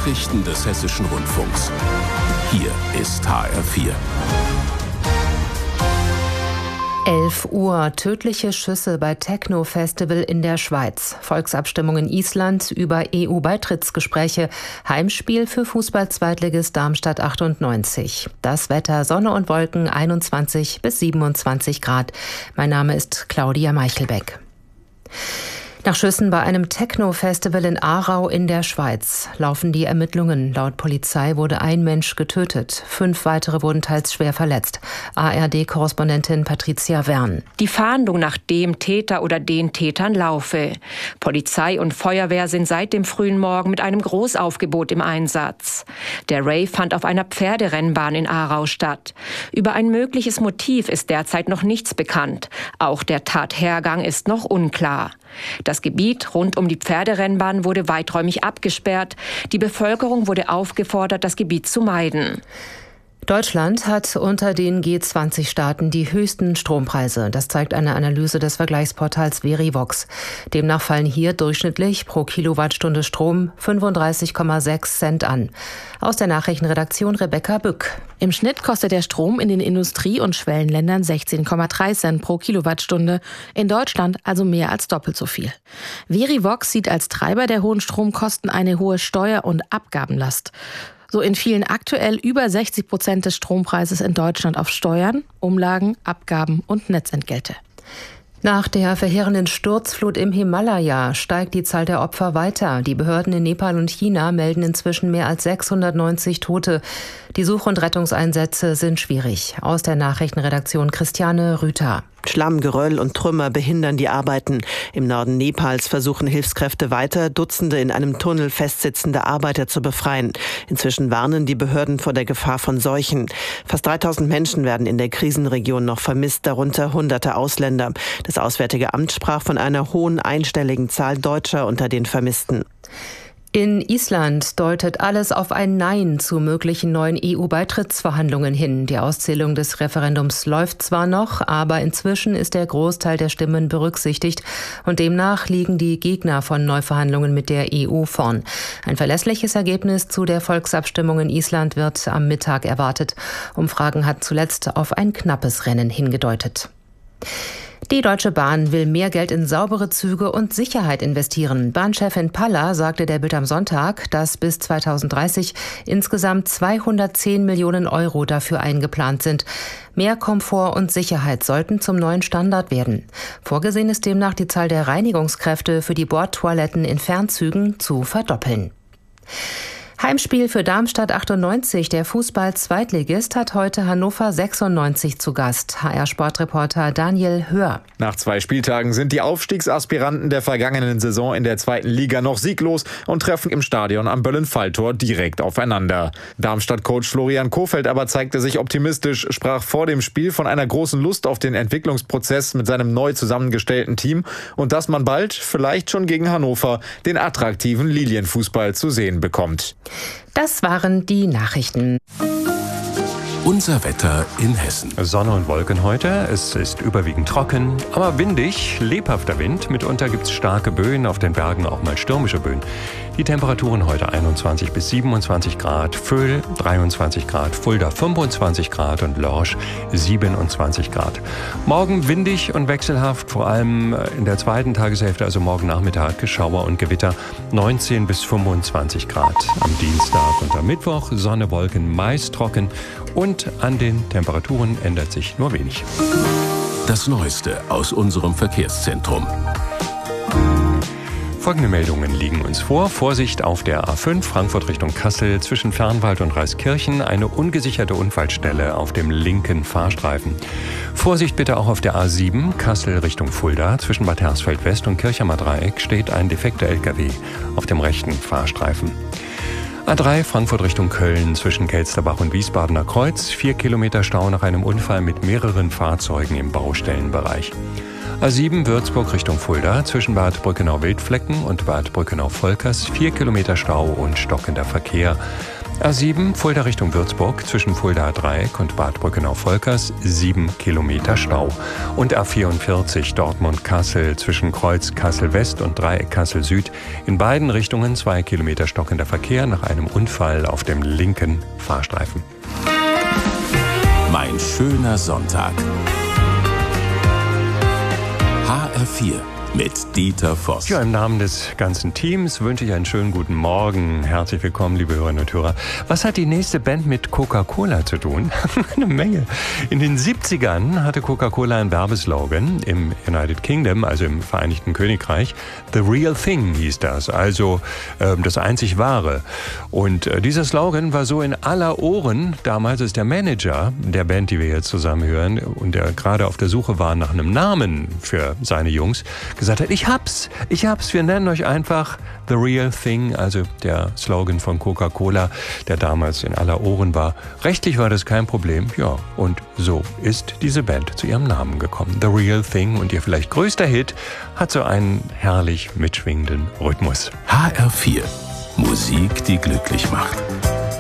Nachrichten des Hessischen Rundfunks. Hier ist HR4. 11 Uhr, tödliche Schüsse bei Techno-Festival in der Schweiz. Volksabstimmung in Island über EU-Beitrittsgespräche. Heimspiel für Fußball-Zweitligist Darmstadt 98. Das Wetter, Sonne und Wolken, 21 bis 27 Grad. Mein Name ist Claudia Meichelbeck. Nach Schüssen bei einem Techno-Festival in Aarau in der Schweiz laufen die Ermittlungen. Laut Polizei wurde ein Mensch getötet. 5 weitere wurden teils schwer verletzt. ARD-Korrespondentin Patricia Wern. Die Fahndung nach dem Täter oder den Tätern laufe. Polizei und Feuerwehr sind seit dem frühen Morgen mit einem Großaufgebot im Einsatz. Der Rave fand auf einer Pferderennbahn in Aarau statt. Über ein mögliches Motiv ist derzeit noch nichts bekannt. Auch der Tathergang ist noch unklar. Das Gebiet rund um die Pferderennbahn wurde weiträumig abgesperrt. Die Bevölkerung wurde aufgefordert, das Gebiet zu meiden. Deutschland hat unter den G20-Staaten die höchsten Strompreise. Das zeigt eine Analyse des Vergleichsportals Verivox. Demnach fallen hier durchschnittlich pro Kilowattstunde Strom 35,6 Cent an. Aus der Nachrichtenredaktion Rebecca Bück. Im Schnitt kostet der Strom in den Industrie- und Schwellenländern 16,3 Cent pro Kilowattstunde. In Deutschland also mehr als doppelt so viel. Verivox sieht als Treiber der hohen Stromkosten eine hohe Steuer- und Abgabenlast. So entfielen aktuell über 60% des Strompreises in Deutschland auf Steuern, Umlagen, Abgaben und Netzentgelte. Nach der verheerenden Sturzflut im Himalaya steigt die Zahl der Opfer weiter. Die Behörden in Nepal und China melden inzwischen mehr als 690 Tote. Die Such- und Rettungseinsätze sind schwierig. Aus der Nachrichtenredaktion Christiane Rüther. Schlamm, Geröll und Trümmer behindern die Arbeiten. Im Norden Nepals versuchen Hilfskräfte weiter, Dutzende in einem Tunnel festsitzende Arbeiter zu befreien. Inzwischen warnen die Behörden vor der Gefahr von Seuchen. Fast 3000 Menschen werden in der Krisenregion noch vermisst, darunter Hunderte Ausländer. Das Auswärtige Amt sprach von einer hohen einstelligen Zahl Deutscher unter den Vermissten. In Island deutet alles auf ein Nein zu möglichen neuen EU-Beitrittsverhandlungen hin. Die Auszählung des Referendums läuft zwar noch, aber inzwischen ist der Großteil der Stimmen berücksichtigt und demnach liegen die Gegner von Neuverhandlungen mit der EU vorn. Ein verlässliches Ergebnis zu der Volksabstimmung in Island wird am Mittag erwartet. Umfragen hat zuletzt auf ein knappes Rennen hingedeutet. Die Deutsche Bahn will mehr Geld in saubere Züge und Sicherheit investieren. Bahnchefin Palla sagte der Bild am Sonntag, dass bis 2030 insgesamt 210 Millionen Euro dafür eingeplant sind. Mehr Komfort und Sicherheit sollten zum neuen Standard werden. Vorgesehen ist demnach, die Zahl der Reinigungskräfte für die Bordtoiletten in Fernzügen zu verdoppeln. Heimspiel für Darmstadt 98. Der Fußball-Zweitligist hat heute Hannover 96 zu Gast. HR-Sportreporter Daniel Hör. Nach 2 Spieltagen sind die Aufstiegsaspiranten der vergangenen Saison in der 2. Liga noch sieglos und treffen im Stadion am Böllen-Falltor direkt aufeinander. Darmstadt-Coach Florian Kohfeldt aber zeigte sich optimistisch, sprach vor dem Spiel von einer großen Lust auf den Entwicklungsprozess mit seinem neu zusammengestellten Team und dass man bald, vielleicht schon gegen Hannover, den attraktiven Lilienfußball zu sehen bekommt. Das waren die Nachrichten. Unser Wetter in Hessen. Sonne und Wolken heute. Es ist überwiegend trocken, aber windig, lebhafter Wind. Mitunter gibt es starke Böen, auf den Bergen auch mal stürmische Böen. Die Temperaturen heute 21 bis 27 Grad, Vöhl 23 Grad, Fulda 25 Grad und Lorsch 27 Grad. Morgen windig und wechselhaft, vor allem in der zweiten Tageshälfte, also morgen Nachmittag, Schauer und Gewitter 19 bis 25 Grad. Am Dienstag und am Mittwoch Sonne, Wolken, meist trocken und an den Temperaturen ändert sich nur wenig. Das Neueste aus unserem Verkehrszentrum. Folgende Meldungen liegen uns vor. Vorsicht auf der A5 Frankfurt Richtung Kassel zwischen Fernwald und Reiskirchen. Eine ungesicherte Unfallstelle auf dem linken Fahrstreifen. Vorsicht bitte auch auf der A7 Kassel Richtung Fulda. Zwischen Bad Hersfeld West und Kirchheimer Dreieck steht ein defekter LKW auf dem rechten Fahrstreifen. A3 Frankfurt Richtung Köln zwischen Kelsterbach und Wiesbadener Kreuz. 4 Kilometer Stau nach einem Unfall mit mehreren Fahrzeugen im Baustellenbereich. A7 Würzburg Richtung Fulda zwischen Bad Brückenau-Wildflecken und Bad Brückenau-Volkers 4 Kilometer Stau und stockender Verkehr. A7 Fulda Richtung Würzburg zwischen Fulda A3 und Bad Brückenau-Volkers 7 Kilometer Stau. Und A44 Dortmund-Kassel zwischen Kreuz Kassel-West und Dreieck Kassel-Süd. In beiden Richtungen 2 Kilometer stockender Verkehr nach einem Unfall auf dem linken Fahrstreifen. Mein schöner Sonntag. HR4 mit Dieter Voss. Ja, im Namen des ganzen Teams wünsche ich einen schönen guten Morgen. Herzlich willkommen, liebe Hörerinnen und Hörer. Was hat die nächste Band mit Coca-Cola zu tun? Eine Menge. In den 70ern hatte Coca-Cola einen Werbeslogan im United Kingdom, also im Vereinigten Königreich. The Real Thing hieß das, also das einzig Wahre. Und dieser Slogan war so in aller Ohren damals, als der Manager der Band, die wir jetzt zusammen hören, und der gerade auf der Suche war nach einem Namen für seine Jungs, gesagt hat, ich hab's, wir nennen euch einfach The Real Thing, also der Slogan von Coca-Cola, der damals in aller Ohren war. Rechtlich war das kein Problem, ja, und so ist diese Band zu ihrem Namen gekommen. The Real Thing, und ihr vielleicht größter Hit hat so einen herrlich mitschwingenden Rhythmus. HR4, Musik, die glücklich macht.